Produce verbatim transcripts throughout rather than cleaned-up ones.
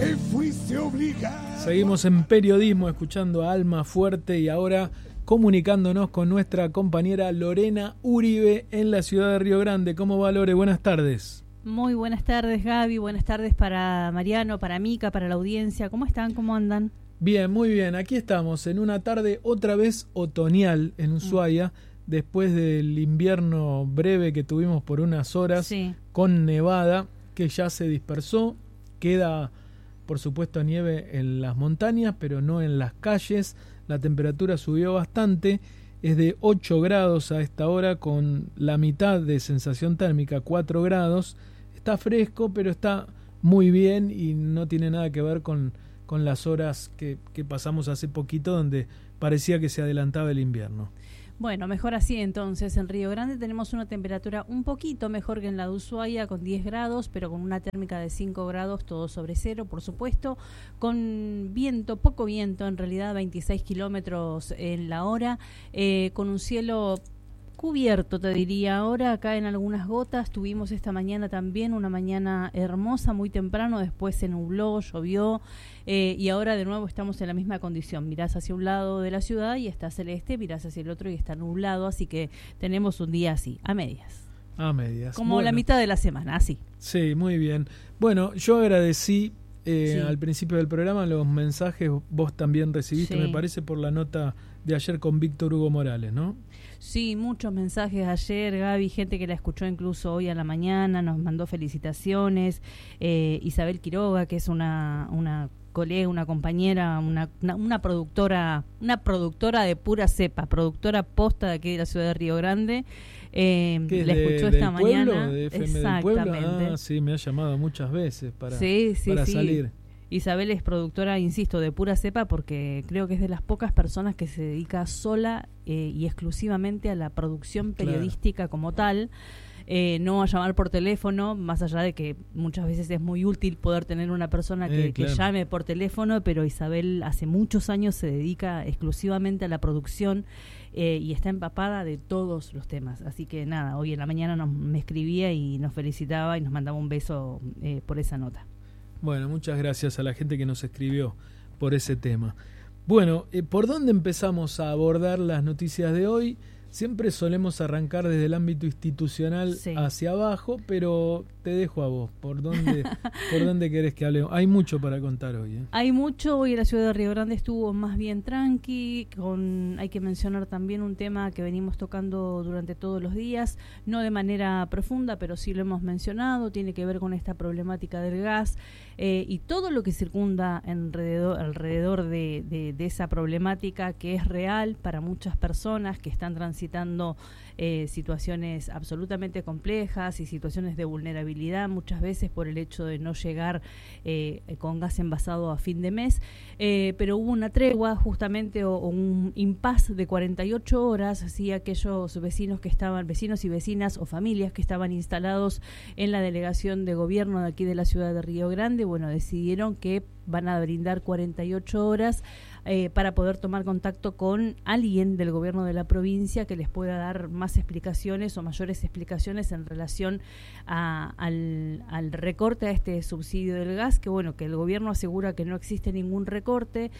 que fuiste obligado. Seguimos en periodismo escuchando a Alma Fuerte y ahora comunicándonos con nuestra compañera Lorena Uribe en la ciudad de Río Grande. ¿Cómo va, Lore? Buenas tardes. Muy buenas tardes, Gaby. Buenas tardes para Mariano, para Mica, para la audiencia. ¿Cómo están? ¿Cómo andan? Bien, muy bien. Aquí estamos en una tarde otra vez otoñal en Ushuaia, mm. después del invierno breve que tuvimos por unas horas, sí. con nevada que ya se dispersó. Queda, por supuesto, nieve en las montañas, pero no en las calles. La temperatura subió bastante. Es de ocho grados a esta hora, con la mitad de sensación térmica, cuatro grados. Está fresco, pero está muy bien y no tiene nada que ver con... con las horas que, que pasamos hace poquito, donde parecía que se adelantaba el invierno. Bueno, mejor así entonces. En Río Grande tenemos una temperatura un poquito mejor que en la de Ushuaia, con diez grados, pero con una térmica de cinco grados, todo sobre cero, por supuesto, con viento, poco viento, en realidad veintiséis kilómetros en la hora, eh, con un cielo cubierto, te diría. Ahora acá en algunas gotas. Tuvimos esta mañana también una mañana hermosa, muy temprano, después se nubló, llovió, eh, y ahora de nuevo estamos en la misma condición. Mirás hacia un lado de la ciudad y está celeste, mirás hacia el otro y está nublado, así que tenemos un día así, a medias. A medias. Como bueno. La mitad de la semana, así. Sí, muy bien. Bueno, yo agradecí eh, sí. al principio del programa los mensajes, vos también recibiste, sí. me parece, por la nota de ayer con Víctor Hugo Morales, ¿no? Sí, muchos mensajes ayer, Gaby, gente que la escuchó incluso hoy a la mañana, nos mandó felicitaciones. eh, Isabel Quiroga, que es una, una colega, una compañera, una, una, una productora, una productora de pura cepa, productora posta de aquí de la ciudad de Río Grande. Eh, ¿Qué, la de, escuchó del esta pueblo, mañana. de F M Exactamente. Del pueblo? Ah, sí, me ha llamado muchas veces para, sí, sí, para sí. salir. Isabel es productora, insisto, de pura cepa, porque creo que es de las pocas personas que se dedica sola eh, y exclusivamente a la producción periodística, claro. como tal, eh, no a llamar por teléfono, más allá de que muchas veces es muy útil poder tener una persona que, eh, claro. que llame por teléfono, pero Isabel hace muchos años se dedica exclusivamente a la producción eh, y está empapada de todos los temas. Así que nada, hoy en la mañana nos, me escribía y nos felicitaba y nos mandaba un beso eh, por esa nota. Bueno, muchas gracias a la gente que nos escribió por ese tema. Bueno, eh, ¿por dónde empezamos a abordar las noticias de hoy? Siempre solemos arrancar desde el ámbito institucional sí. hacia abajo, pero te dejo a vos. ¿Por dónde, por dónde querés que hablemos? Hay mucho para contar hoy. ¿eh? Hay mucho. Hoy la ciudad de Río Grande estuvo más bien tranqui. Con, hay que mencionar también un tema que venimos tocando durante todos los días, no de manera profunda, pero sí lo hemos mencionado. Tiene que ver con esta problemática del gas eh, y todo lo que circunda alrededor, alrededor de, de, de esa problemática, que es real para muchas personas que están transitando citando eh, situaciones absolutamente complejas y situaciones de vulnerabilidad, muchas veces por el hecho de no llegar eh, con gas envasado a fin de mes, eh, pero hubo una tregua justamente o, o un impasse de cuarenta y ocho horas, así aquellos vecinos que estaban, vecinos y vecinas o familias que estaban instalados en la delegación de gobierno de aquí de la ciudad de Río Grande, bueno, decidieron que van a brindar cuarenta y ocho horas eh, para poder tomar contacto con alguien del gobierno de la provincia que les pueda dar más explicaciones o mayores explicaciones en relación a, al, al recorte a este subsidio del gas, que bueno, que el gobierno asegura que no existe ningún recorte.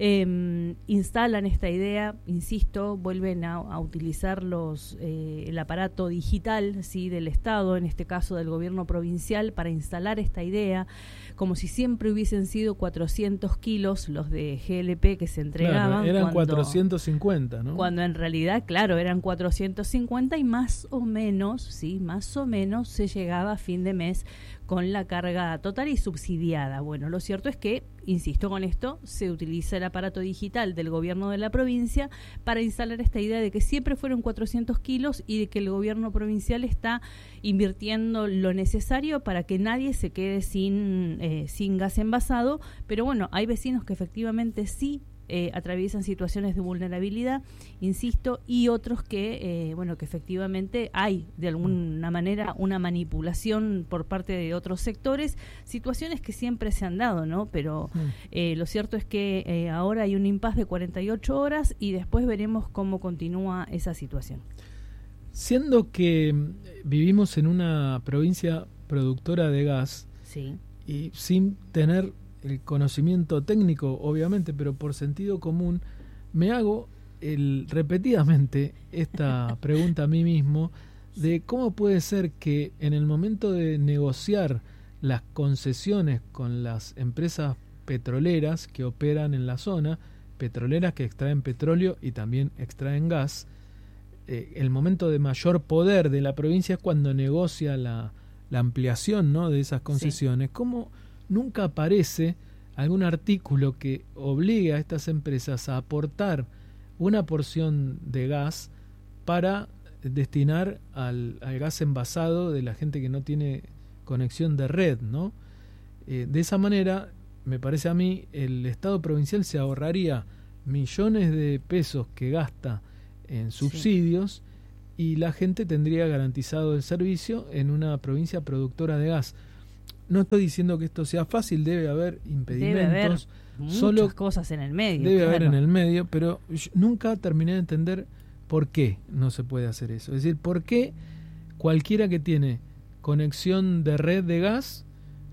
Eh, instalan esta idea, insisto, vuelven a, a utilizar los eh, el aparato digital, sí, del Estado, en este caso del gobierno provincial, para instalar esta idea, como si siempre hubiesen sido cuatrocientos kilos los de G L P que se entregaban. Claro, eran cuando, cuatrocientos cincuenta, ¿no? Cuando en realidad, claro, eran cuatrocientos cincuenta y más o menos, sí, más o menos se llegaba a fin de mes con la carga total y subsidiada. Bueno, lo cierto es que, insisto con esto, se utiliza el aparato digital del gobierno de la provincia para instalar esta idea de que siempre fueron cuatrocientos kilos y de que el gobierno provincial está invirtiendo lo necesario para que nadie se quede sin, eh, sin gas envasado. Pero bueno, hay vecinos que efectivamente sí Eh, atraviesan situaciones de vulnerabilidad, insisto, y otros que, eh, bueno, que efectivamente hay de alguna manera una manipulación por parte de otros sectores, situaciones que siempre se han dado, ¿no? Pero eh, lo cierto es que eh, ahora hay un impasse de cuarenta y ocho horas y después veremos cómo continúa esa situación. Siendo que vivimos en una provincia productora de gas, sí, y sin tener el conocimiento técnico, obviamente, pero por sentido común, me hago el, repetidamente esta pregunta a mí mismo de cómo puede ser que en el momento de negociar las concesiones con las empresas petroleras que operan en la zona, petroleras que extraen petróleo y también extraen gas, eh, el momento de mayor poder de la provincia es cuando negocia la, la ampliación, ¿no?, de esas concesiones. Sí. ¿Cómo nunca aparece algún artículo que obligue a estas empresas a aportar una porción de gas para destinar al, al gas envasado de la gente que no tiene conexión de red, ¿no? Eh, de esa manera, me parece a mí, el Estado provincial se ahorraría millones de pesos que gasta en subsidios, sí, y la gente tendría garantizado el servicio en una provincia productora de gas. No estoy diciendo que esto sea fácil, debe haber impedimentos. Debe haber muchas solo cosas en el medio. Debe claro. haber en el medio, pero nunca terminé de entender por qué no se puede hacer eso. Es decir, por qué cualquiera que tiene conexión de red de gas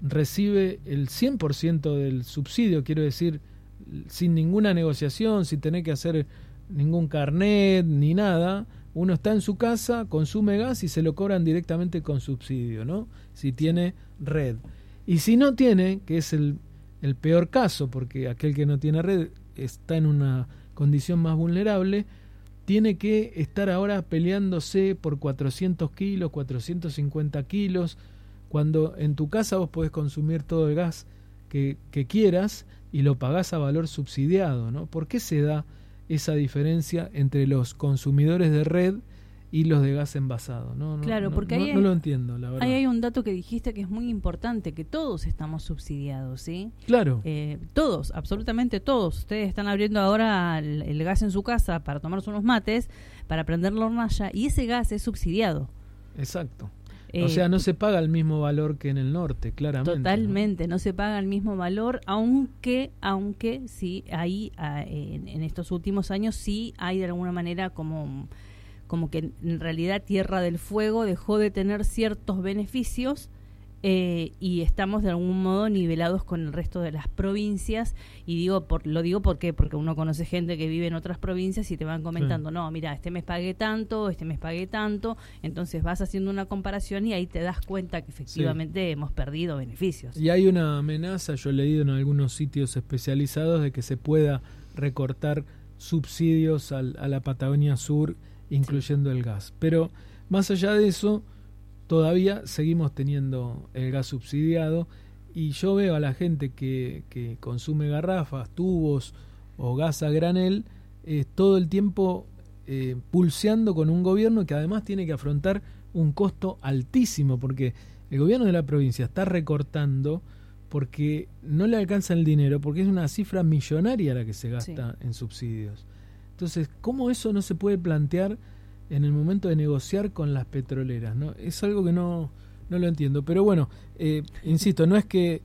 recibe el cien por ciento del subsidio, quiero decir, sin ninguna negociación, sin tener que hacer ningún carnet ni nada. Uno está en su casa, consume gas y se lo cobran directamente con subsidio, ¿no? Si tiene red. Y si no tiene, que es el, el peor caso, porque aquel que no tiene red está en una condición más vulnerable, tiene que estar ahora peleándose por cuatrocientos kilos, cuatrocientos cincuenta kilos, cuando en tu casa vos podés consumir todo el gas que, que quieras y lo pagás a valor subsidiado, ¿no? ¿Por qué se da esa diferencia entre los consumidores de red y los de gas envasado? No, no, claro, no, porque no, ahí no lo entiendo, la verdad. Ahí hay un dato que dijiste que es muy importante, que todos estamos subsidiados, ¿sí? Claro. Eh, todos, absolutamente todos. Ustedes están abriendo ahora el, el gas en su casa para tomarse unos mates, para prender la hornalla, y ese gas es subsidiado. Exacto. Eh, o sea, no se paga el mismo valor que en el norte, claramente. Totalmente, no, no se paga el mismo valor, aunque aunque sí, ahí en, en estos últimos años sí hay de alguna manera como, como que en realidad Tierra del Fuego dejó de tener ciertos beneficios eh, y estamos de algún modo nivelados con el resto de las provincias. Y digo por, lo digo porque porque uno conoce gente que vive en otras provincias y te van comentando, sí, no, mira, este mes pagué tanto, este mes pagué tanto, entonces vas haciendo una comparación y ahí te das cuenta que efectivamente sí, hemos perdido beneficios. Y hay una amenaza, yo he leído en algunos sitios especializados, de que se pueda recortar subsidios al, a la Patagonia Sur, incluyendo sí, el gas. Pero más allá de eso, todavía seguimos teniendo el gas subsidiado, y yo veo a la gente que, que consume garrafas, tubos o gas a granel eh, todo el tiempo eh, pulseando con un gobierno que además tiene que afrontar un costo altísimo, porque el gobierno de la provincia está recortando porque no le alcanza el dinero, porque es una cifra millonaria la que se gasta sí, en subsidios. Entonces, ¿cómo eso no se puede plantear en el momento de negociar con las petroleras, ¿no? Es algo que no, no lo entiendo. Pero bueno, eh, insisto, no es que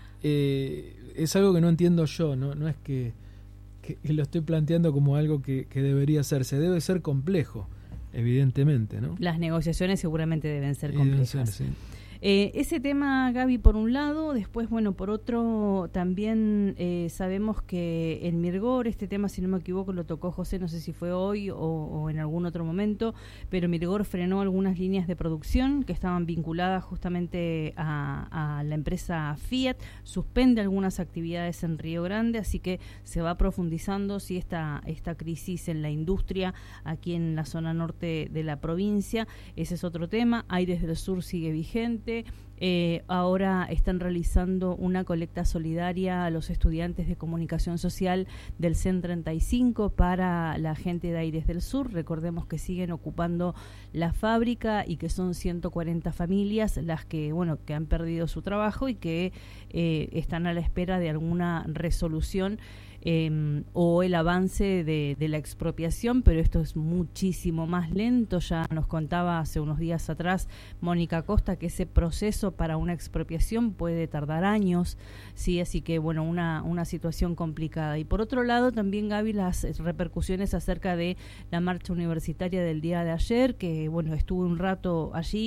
eh, es algo que no entiendo yo, no, no es que, que lo estoy planteando como algo que, que debería hacerse. Debe ser complejo, evidentemente, ¿no? Las negociaciones seguramente deben ser complejas. Deben ser, sí. Eh, ese tema, Gaby, por un lado. Después, bueno, por otro, también eh, sabemos que en Mirgor, este tema, si no me equivoco, lo tocó José, no sé si fue hoy o, o en algún otro momento, pero Mirgor frenó algunas líneas de producción que estaban vinculadas justamente a, a la empresa Fiat, suspende algunas actividades en Río Grande, así que se va profundizando si esta, esta crisis en la industria aquí en la zona norte de la provincia. Ese es otro tema. Aires del Sur sigue vigente. Eh, ahora están realizando una colecta solidaria a los estudiantes de comunicación social del C E N treinta y cinco para la gente de Aires del Sur. Recordemos que siguen ocupando la fábrica y que son ciento cuarenta familias las que, bueno, que han perdido su trabajo y que eh, están a la espera de alguna resolución Eh, o el avance de, de la expropiación, pero esto es muchísimo más lento. Ya nos contaba hace unos días atrás Mónica Costa que ese proceso para una expropiación puede tardar años, sí, así que bueno, una, una situación complicada. Y por otro lado también, Gaby, las repercusiones acerca de la marcha universitaria del día de ayer, que bueno, estuve un rato allí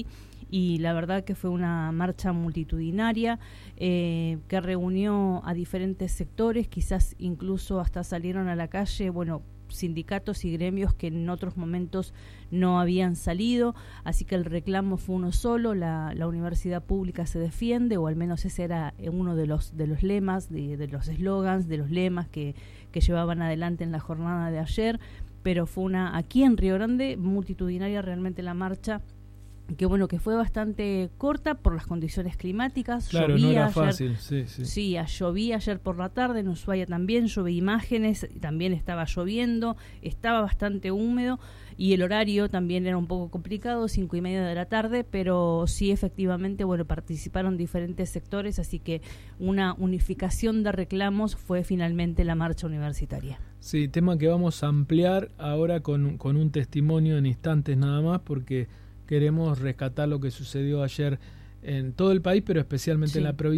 y la verdad que fue una marcha multitudinaria eh, que reunió a diferentes sectores, quizás incluso hasta salieron a la calle, bueno, sindicatos y gremios que en otros momentos no habían salido, así que el reclamo fue uno solo, la, la universidad pública se defiende, o al menos ese era uno de los de los lemas, de, de los eslogans, de los lemas que, que llevaban adelante en la jornada de ayer, pero fue una, aquí en Río Grande, multitudinaria realmente la marcha, que bueno, que fue bastante corta por las condiciones climáticas. Claro, llovía no era ayer, fácil, sí, sí. Sí, llovía ayer por la tarde, en Ushuaia también, yo vi imágenes, también estaba lloviendo, estaba bastante húmedo, y el horario también era un poco complicado, cinco y media de la tarde, pero sí, efectivamente, bueno, participaron diferentes sectores, así que una unificación de reclamos fue finalmente la marcha universitaria. Sí, tema que vamos a ampliar ahora con, con un testimonio en instantes nada más, porque queremos rescatar lo que sucedió ayer en todo el país, pero especialmente sí. en la provincia